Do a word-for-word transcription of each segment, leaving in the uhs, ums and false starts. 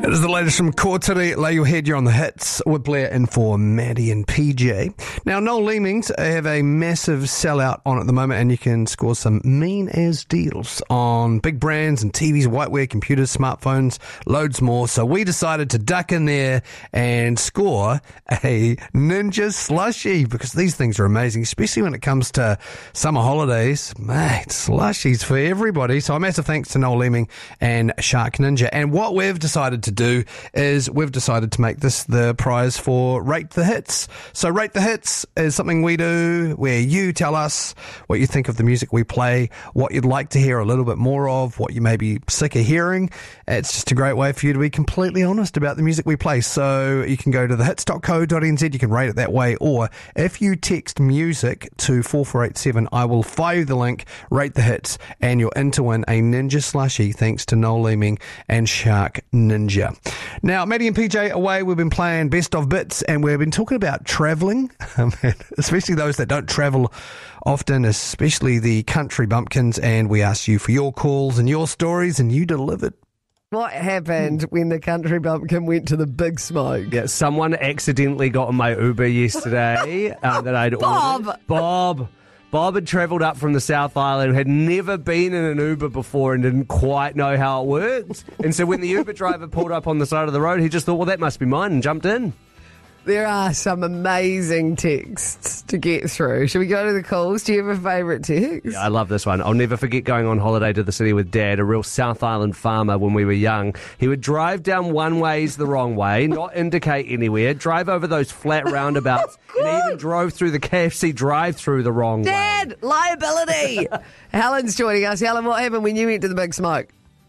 It is the latest from Kōturi. Lay your head, you're on the hits with Blair in for Maddie and P J. Now, Noel Leemings have a massive sellout on at the moment, and you can score some mean as deals on big brands and T Vs, whiteware, computers, smartphones, loads more. So we decided to duck in there and score a Ninja Slushie, because these things are amazing, especially when it comes to summer holidays. Mate, slushies for everybody. So a massive thanks to Noel Leeming and Shark Ninja. And what we've decided to do is we've decided to make this the prize for Rate the Hits. So Rate the Hits is something we do where you tell us what you think of the music we play, what you'd like to hear a little bit more of, what you may be sick of hearing. It's just a great way for you to be completely honest about the music we play. So you can go to the hits dot co dot n z, you can rate it that way, or if you text music to four four eight seven, I will fire you the link, Rate the Hits, and you're in to win a Ninja Slushie thanks to Noel Leeming and Shark Ninja. Now, Maddie and P J away, we've been playing Best of Bits, and we've been talking about travelling, especially those that don't travel often, especially the country bumpkins, and we asked you for your calls and your stories, and you delivered. What happened when the country bumpkin went to the Big Smoke? Yeah, someone accidentally got on my Uber yesterday uh, that I'd Bob. ordered. Bob! Bob had travelled up from the South Island, had never been in an Uber before and didn't quite know how it worked. And so when the Uber driver pulled up on the side of the road, he just thought, well, that must be mine, and jumped in. There are some amazing texts to get through. Should we go to the calls? Do you have a favourite text? Yeah, I love this one. I'll never forget going on holiday to the city with Dad, a real South Island farmer when we were young. He would drive down one ways the wrong way, not indicate anywhere, drive over those flat roundabouts, and even drove through the K F C drive-through the wrong Dad, way. Dad, liability. Helen's joining us. Helen, what happened when you went to the Big Smoke?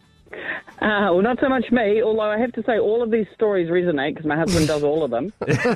Uh, well, not so much me, although I have to say all of these stories resonate because my husband does all of them.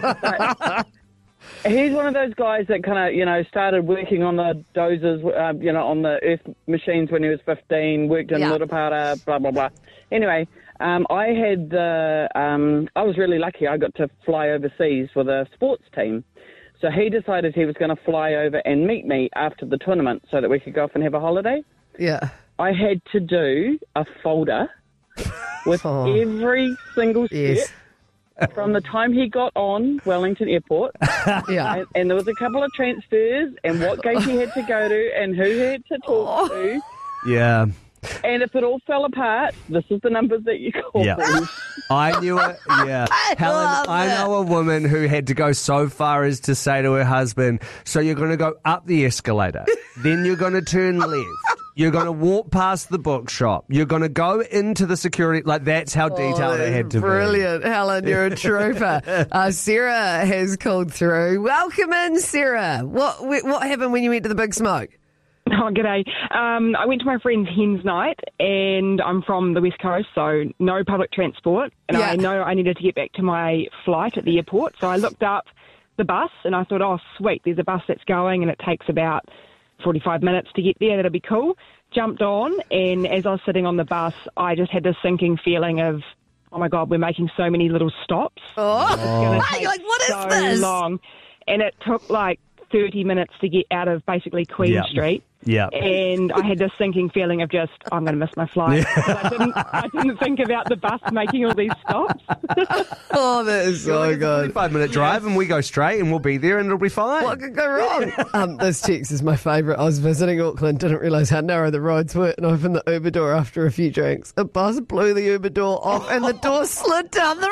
But he's one of those guys that kind of, you know, started working on the dozers, uh, you know, on the earth machines when he was fifteen, worked in Yeah. Murupara, blah, blah, blah. Anyway, um, I had the, um, I was really lucky. I got to fly overseas for the sports team. So he decided he was going to fly over and meet me after the tournament so that we could go off and have a holiday. Yeah. I had to do a folder with Oh. every single step Yes. from the time he got on Wellington Airport. Yeah. and, and there was a couple of transfers and what gate he had to go to and who he had to talk to. Yeah. And if it all fell apart, this is the numbers that you call. Yeah. I knew it. Yeah. Helen, love I it. know a woman who had to go so far as to say to her husband, so you're going to go up the escalator, then you're going to turn left. You're going to walk past the bookshop. You're going to go into the security. Like, that's how detailed Oh, it had to brilliant. Helen, you're a trooper. uh, Sarah has called through. Welcome in, Sarah. What what happened when you went to the Big Smoke? Oh, g'day. Um, I went to my friend's hen's night, and I'm from the West Coast, so no public transport. And Yeah. I know I needed to get back to my flight at the airport, so I looked up the bus, and I thought, oh, sweet, there's a bus that's going, and it takes about forty-five minutes to get there. That'll be cool. Jumped on, and as I was sitting on the bus, I just had this sinking feeling of, oh, my God, we're making so many little stops. Oh, It's gonna take you're like, what is so this? long. And it took like thirty minutes to get out of basically Queen Yeah. Street. Yeah. And I had this sinking feeling of just, I'm going to miss my flight. I, didn't, I didn't think about the bus making all these stops. Oh, that is so good. Five minute drive and we go straight and we'll be there and it'll be fine. What could go wrong? um, this text is my favourite. I was visiting Auckland, didn't realise how narrow the roads were, and opened the Uber door after a few drinks. A bus blew the Uber door off and the door slid down the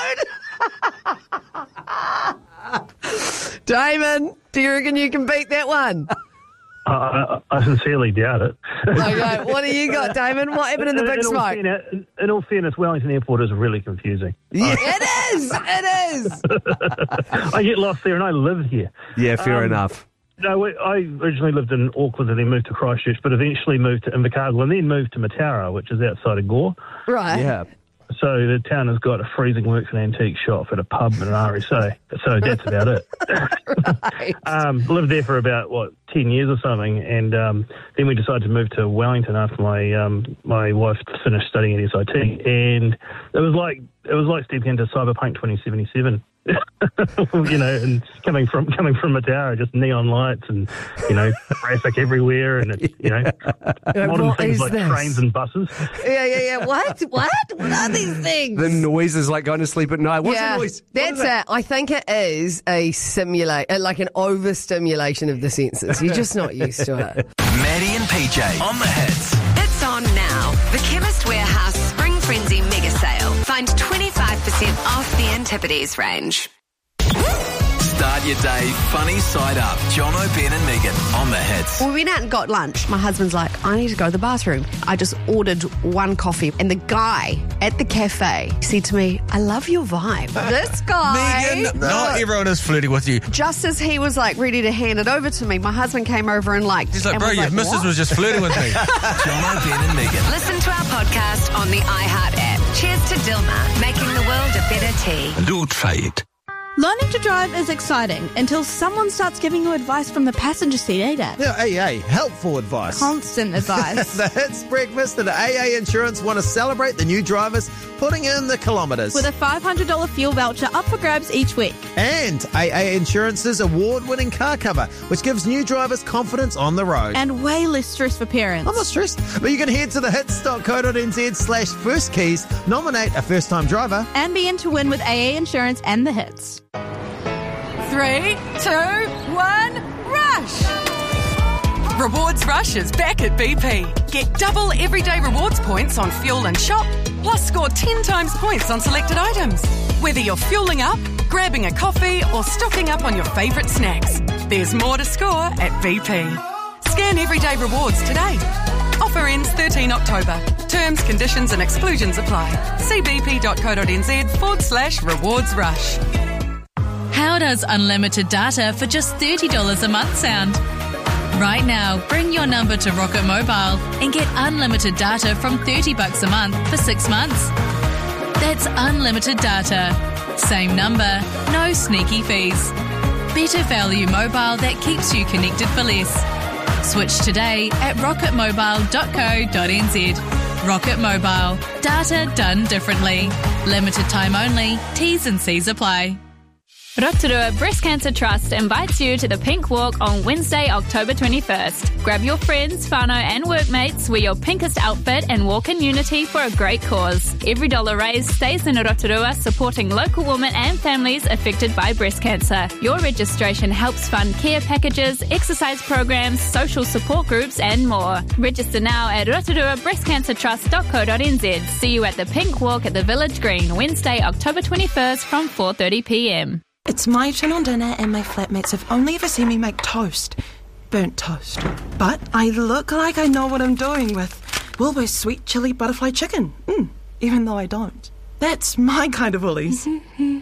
road. Damon, do you reckon you can beat that one? Uh, I, I sincerely doubt it. Okay, what do you got, Damon? What happened in the Big in, all Smoke? fairness, in all fairness, Wellington Airport is really confusing. Yeah, it is. It is. I get lost there and I live here. Yeah, fair Um, enough. No, we- I originally lived in Auckland and then moved to Christchurch, but eventually moved to Invercargill and then moved to Mataura, which is outside of Gore. Right. Yeah. So the town has got a freezing works and antique shop and a pub and an R S A. So that's about it. Right. Um, lived there for about, what, ten years or something, and um, then we decided to move to Wellington after my um, my wife finished studying at S I T, and it was like it was like stepping into Cyberpunk twenty seventy-seven. you know, and coming from coming from Mataura, just neon lights and, you know, traffic everywhere, and it's, you know, modern what things is like this? trains and buses. Yeah, yeah, yeah. What? What? What are these things? The noise is like going to sleep at night. What's yeah, the noise? What that's is that? it. I think it is a simulate, uh, like an overstimulation of the senses. You're just not used to it. Maddie and P J on the hits. It's on now. The Chemist Warehouse Spring Frenzy Mega Sale. Find twenty-five percent off the Antipodes range. Start your day funny side up. John O'Brien and Megan on the hits. We went out and got lunch. My husband's like, I need to go to the bathroom. I just ordered one coffee. And the guy at the cafe said to me, I love your vibe. This guy. Megan, not everyone is flirting with you. Just as he was like ready to hand it over to me, my husband came over and like... He's like, and bro, was your like, missus "What?" was just flirting with me. John O'Brien and Megan. Listen to our podcast on the iHeart app. Cheers to Dilma, making the world a better tea. Do try it. Learning to drive is exciting until someone starts giving you advice from the passenger seat A D A P. Yeah, A A, helpful advice. Constant advice. The Hits Breakfast and A A Insurance want to celebrate the new drivers putting in the kilometres. With a five hundred dollars fuel voucher up for grabs each week. And A A Insurance's award-winning car cover, which gives new drivers confidence on the road. And way less stress for parents. I'm not stressed, but you can head to the hits dot co dot n z slash first keys, nominate a first-time driver. And be in to win with A A Insurance and the Hits. Three, two, one, rush! Rewards Rush is back at B P. Get double everyday rewards points on fuel and shop, plus score ten times points on selected items. Whether you're fueling up, grabbing a coffee, or stocking up on your favourite snacks, there's more to score at B P. Scan everyday rewards today. Offer ends thirteenth October. Terms, conditions and exclusions apply. See bp.co.nz forward slash rewards rush. How does unlimited data for just thirty dollars a month sound? Right now, bring your number to Rocket Mobile and get unlimited data from thirty bucks a month for six months. That's unlimited data. Same number, no sneaky fees. Better value mobile that keeps you connected for less. Switch today at rocket mobile dot co dot n z. Rocket Mobile. Data done differently. Limited time only. T's and C's apply. Rotorua Breast Cancer Trust invites you to the Pink Walk on Wednesday, October twenty-first. Grab your friends, whānau and workmates, wear your pinkest outfit and walk in unity for a great cause. Every dollar raised stays in Rotorua, supporting local women and families affected by breast cancer. Your registration helps fund care packages, exercise programs, social support groups and more. Register now at rotorua breast cancer trust dot co dot n z. See you at the Pink Walk at the Village Green, Wednesday, October twenty-first from four thirty p m. It's my turn on dinner and my flatmates have only ever seen me make toast. Burnt toast. But I look like I know what I'm doing with Wilbur's sweet chili butterfly chicken. Mm, even though I don't. That's my kind of Woolies.